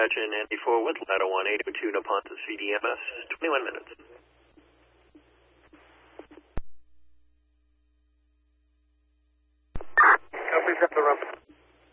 Attention, Andy 4 with Ladder 1, 802 Neponto CDMS, 21 minutes.